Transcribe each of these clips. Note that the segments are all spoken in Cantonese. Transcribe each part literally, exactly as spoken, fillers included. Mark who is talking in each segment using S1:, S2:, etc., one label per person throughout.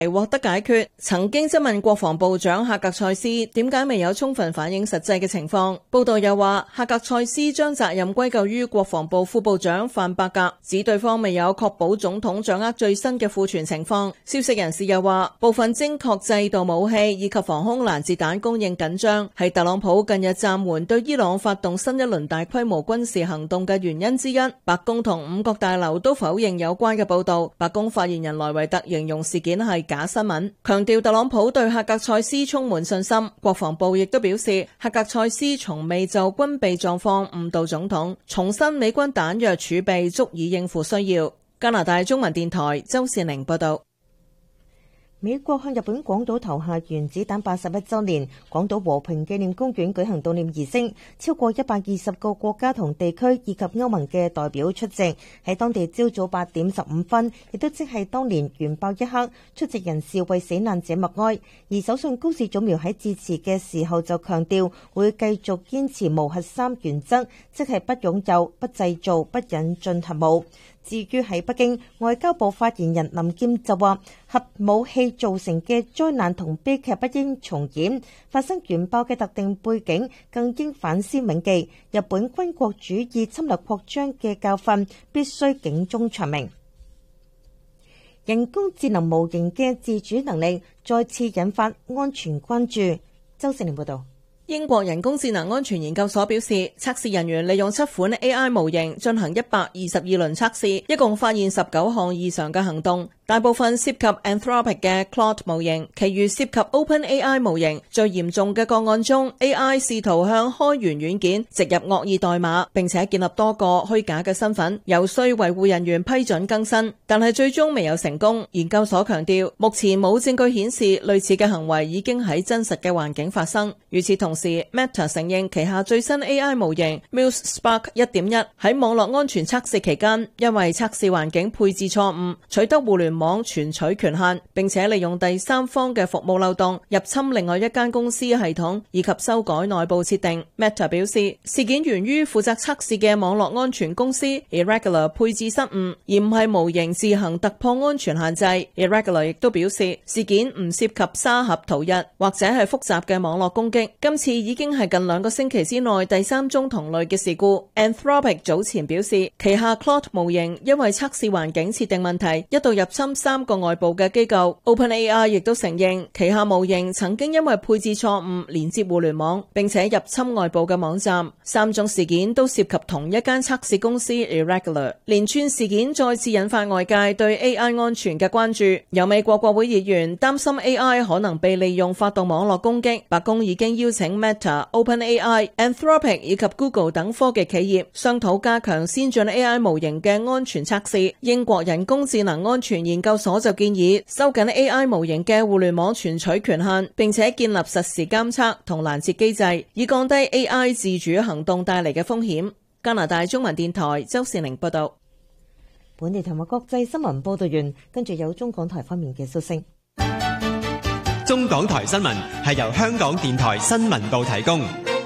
S1: 獲得解決。曾經質問國防部長哈格塞斯點解未有充分反映實際嘅情況。報道又話，哈格塞斯將責任歸咎於國防部副部長范伯格，指對方未有確保總統掌握最新嘅庫存情況。消息人士又話，部分精確制導武器以及防空攔截彈供應緊張，係特朗普近日暫緩對伊朗發動新一輪大規模軍事行動嘅原因之一。白宮同五角大樓都否認有關嘅報道。白宮發言人萊維特形容事件係假新聞，強調特朗普對哈格塞斯充滿信心。國防部亦都表示，哈格塞斯從未就軍備狀況誤導總統，重申美軍彈藥儲備足以應付需要。加拿大中文電台周善玲報道。
S2: 美國向日本廣島投下原子彈八十一週年，廣島和平紀念公園舉行悼念儀式，超過一百二十個國家同地區以及歐盟嘅代表出席。喺當地朝早八點十五分，亦都即係當年原爆一刻，出席人士為死難者默哀。而首相高市早苗喺致辭嘅時候就強調，會繼續堅持無核三原則，即係不擁有、不製造、不引進核武。至於喺北京，外交部發言人林劍就話，核武器造成嘅災難同悲劇不應重演，發生原爆嘅特定背景更應反思銘記，日本軍國主義侵略擴張嘅教訓必須警鐘長鳴。人工智能模型嘅自主能力再次引發安全關注。周世玲報道。
S1: 英國人工智能安全研究所表示，測試人員利用七款 A I 模型進行一百二十二輪測試，一共發現十九項異常嘅行動，大部分涉及 Anthropic 嘅 Claude 模型，其餘涉及 OpenAI 模型。最嚴重嘅個案中 ，A I 試圖向開源軟件植入惡意代碼，並且建立多個虛假嘅身份，有需維護人員批准更新，但係最終未有成功。研究所強調，目前冇證據顯示類似嘅行為已經喺真實嘅環境發生。與此同時，Meta 承認旗下最新 A I 模型 Muse Spark 一點一 喺網絡安全測試期間，因為測試環境配置錯誤，取得互聯網存取權限，並且利用第三方嘅服務漏洞入侵另外一間公司系統，以及修改內部設定。Meta 表示，事件源於負責測試嘅網絡安全公司 Irregular 配置失誤，而唔係模型自行突破安全限制。Irregular 亦都表示，事件唔涉及沙盒逃逸或者係複雜嘅網絡攻擊。今次已經係近兩個星期之內第三宗同類嘅事故。Anthropic 早前表示，旗下 Claude 模型因為測試環境設定問題，一度入侵三個外部嘅機構。OpenAI 亦都承認，旗下模型曾經因為配置錯誤連接互聯網，並且入侵外部嘅網站。三宗事件都涉及同一間測試公司 Irregular。連串事件再次引發外界對 A I 安全嘅關注。有美國國會議員擔心 A I 可能被利用發動網絡攻擊。白宮已經邀請 Meta、OpenAI、Anthropic 以及 Google 等科技企業商討加強先進 A I 模型嘅安全測試。英國人工智能安全研究所就建議收緊 A I 模型嘅互聯網存取權限，並且建立實時監測同攔截機制，以降低 A I 自主行動帶嚟嘅風險。加拿大中文電台周善玲報道。
S2: 本地同埋國際新聞報道完，跟住有中港台方面嘅消息。
S3: 中港台新聞係由香港電台新聞部提供。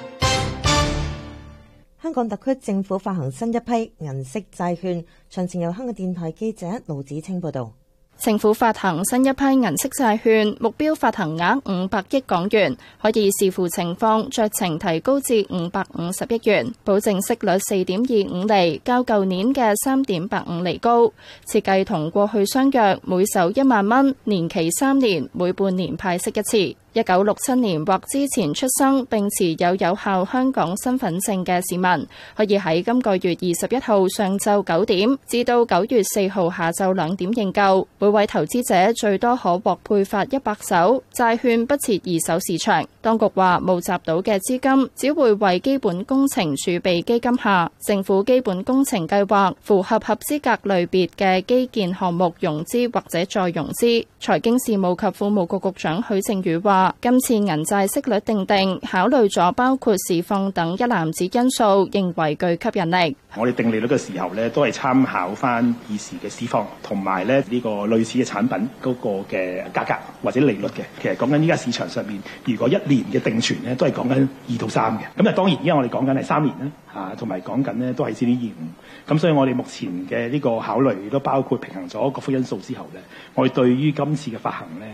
S2: 香港特區政府發行新一批銀色債券，詳情由香港電台記者盧子清報道。
S4: 政府發行新一批銀色債券，目標發行額五百億港元，可以視乎情況酌情提高至五百五十億元，保證息率四點二五厘，較舊年嘅三點八五厘高。設計同過去相若，每手一萬蚊，年期三年，每半年派息一次。一九六七年或之前出生並持有有效香港身份證嘅市民，可以喺今個月二十一號上晝九點至到九月四號下晝兩點認購。每位投資者最多可獲配發一百手債券，不設二手市場。當局話，募集到嘅資金只會為基本工程儲備基金下政府基本工程計劃符合合資格類別嘅基建項目融資或者再融資。財經事務及庫務局局長許正宇話， 話，今次銀債息率定定考慮咗包括市況等一籃子因素，認為具吸引力。
S5: 我哋定利率嘅時候咧，都係參考翻現時嘅市況，同埋咧呢個類似嘅產品嗰個嘅價格或者利率嘅。其實講緊依家市場上面，如果一年嘅定存咧，都係講緊二到三嘅。咁啊，當然依家我哋講緊係三年啦，嚇，同埋講緊呢都係四點二五。咁所以我哋目前嘅呢個考慮都包括平衡咗各方因素之後咧，我哋對於今次嘅發行咧。